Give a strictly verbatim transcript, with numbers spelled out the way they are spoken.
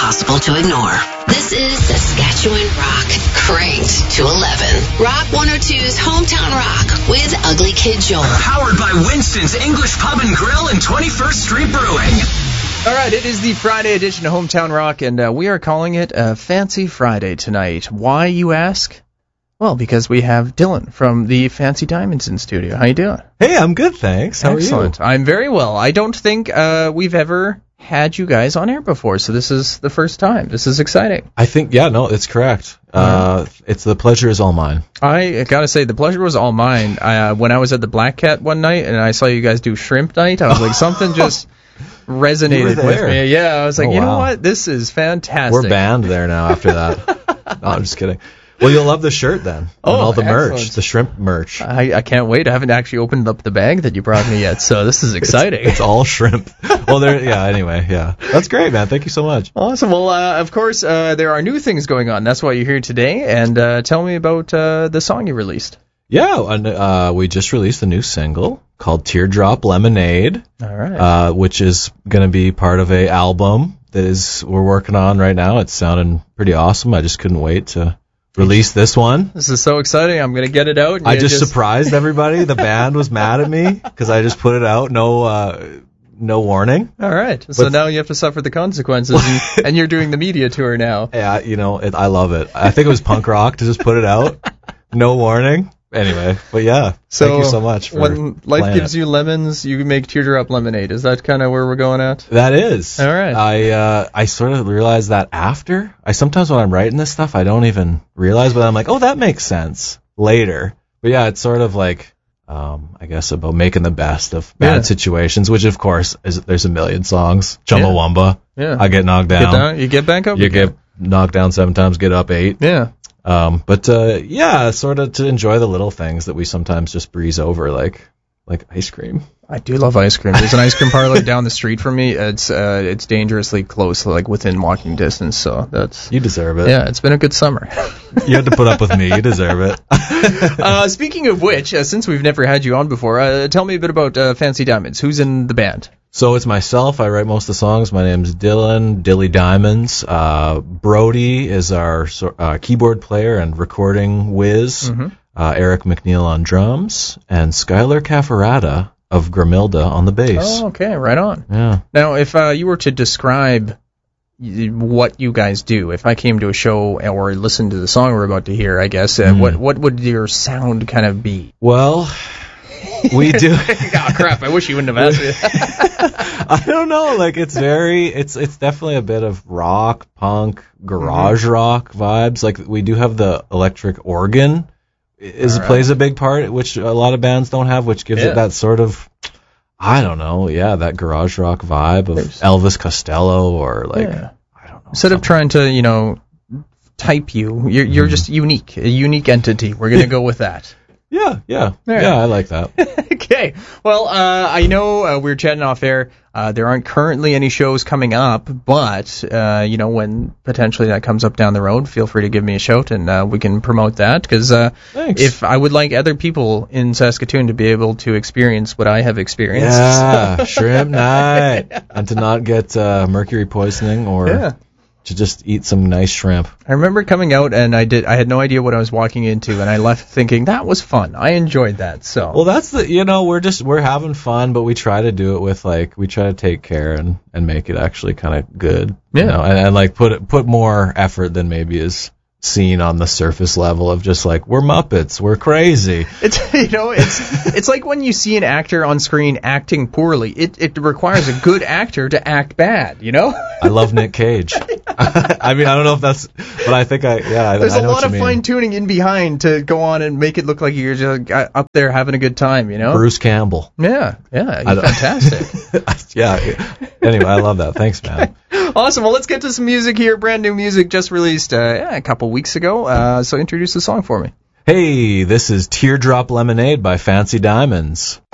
impossible to ignore. This is Saskatchewan Rock, cranked to eleven. Rock one oh two's Hometown Rock with Ugly Kid Joel. Powered by Winston's English Pub and Grill and twenty-first Street Brewing. All right, it is the Friday edition of Hometown Rock, and uh, we are calling it a Fancy Friday tonight. Why, you ask? Well, because we have Dylan from the Fancy Diamonds in studio. How you doing? Hey, I'm good, thanks. How Excellent. are you? I'm very well. I don't think uh, we've ever had you guys on air before, so this is the first time. This is exciting. I think, yeah, no, it's correct. Uh, it's the pleasure is all mine. I gotta say, the pleasure was all mine. Uh, when I was at the Black Cat one night and I saw you guys do Shrimp Night, I was like, something just resonated with me. Yeah, I was like, oh, you wow. know what? This is fantastic. We're banned there now after that. No, I'm just kidding. Well, you'll love the shirt then. Oh, and all the excellent. merch, the shrimp merch. I, I can't wait. I haven't actually opened up the bag that you brought me yet, so this is exciting. It's, it's all shrimp. Well, there. Yeah. Anyway, yeah. That's great, man. Thank you so much. Awesome. Well, uh, of course, uh, there are new things going on. That's why you're here today. And uh, tell me about uh, the song you released. Yeah, and uh, we just released a new single called "Teardrop Lemonade," All right. uh, which is going to be part of a album that is we're working on right now. It's sounding pretty awesome. I just couldn't wait to release this one. This is so exciting. I'm going to get it out. I just, just surprised everybody. The band was mad at me because I just put it out, no uh, no warning. All right. So But- now you have to suffer the consequences, and, and you're doing the media tour now. Yeah, you know, it, I love it. I think it was punk rock to just put it out, no warning. Anyway, but yeah, So thank you so much for when life playing gives it. you lemons, you make teardrop lemonade. Is that kind of where we're going at? That is. All right. I uh, I sort of realized that after. I sometimes when I'm writing this stuff, I don't even realize, but I'm like, oh, that makes sense later. But yeah, it's sort of like, um, I guess about making the best of bad Yeah. situations, which of course is there's a million songs. Chumbawamba. Yeah. I get knocked Get down. down, you get back up. You again. get knocked down seven times, get up eight. Yeah. Um, but uh, yeah, sort of to enjoy the little things that we sometimes just breeze over, like like ice cream. I do love ice cream. There's an ice cream parlor down the street from me. It's uh, it's dangerously close, like within walking distance. So that's You deserve it. yeah. It's been a good summer. You had to put up with me. You deserve it. uh, speaking of which, uh, since we've never had you on before, uh, tell me a bit about uh, Fancy Diamonds. Who's in the band? So it's myself. I write most of the songs. My name's Dylan, Dilly Diamonds. Uh, Brody is our so- uh, keyboard player and recording whiz. Mm-hmm. Uh, Eric McNeil on drums. And Skylar Cafferata of Gramilda on the bass. Oh, okay, right on. Yeah. Now, if uh, you were to describe y- what you guys do, if I came to a show or listened to the song we're about to hear, I guess, uh, Mm. what what would your sound kind of be? Well, we do... oh, crap, I wish you wouldn't have asked me. I don't know. Like it's very, it's it's definitely a bit of rock, punk, garage Mm-hmm. rock vibes. Like we do have the electric organ, is All right. plays a big part, which a lot of bands don't have, which gives Yeah. it that sort of, I don't know, yeah, that garage rock vibe of There's- Elvis Costello or like, Yeah. I don't know. Instead of something. trying to, you know, type you, you're, you're Mm-hmm. just unique, a unique entity. We're going to go with that. yeah, yeah, There. yeah, I like that. Okay. Well, uh, I know uh, we were chatting off air. Uh, there aren't currently any shows coming up, but, uh, you know, when potentially that comes up down the road, feel free to give me a shout and uh, we can promote that. Because uh, Thanks. if I would like other people in Saskatoon to be able to experience what I have experienced. Yeah, shrimp night, and to not get uh, mercury poisoning or Yeah. to just eat some nice shrimp. I remember coming out and I did. I had no idea what I was walking into, and I left thinking that was fun. I enjoyed that. So. Well, that's the, you know, we're just, we're having fun, but we try to do it with, like, we try to take care and, and make it actually kind of good. Yeah. You know, and, and, like, put, put more effort than maybe is seen on the surface level of just, like, we're Muppets, we're crazy. It's you know it's it's like when you see an actor on screen acting poorly. It it requires a good actor to act bad. You know. I love Nick Cage. I mean, I don't know if that's, but I think I, yeah, I, There's I a know lot what you of mean. fine tuning in behind to go on and make it look like you're just uh, up there having a good time. You know. Bruce Campbell. Yeah, yeah, I you're don't- fantastic. Yeah. Anyway, I love that. Thanks, man. Awesome. Well, let's get to some music here. Brand new music just released uh, yeah, a couple weeks ago. Uh, so introduce the song for me. Hey, this is Teardrop Lemonade by Fancy Diamonds.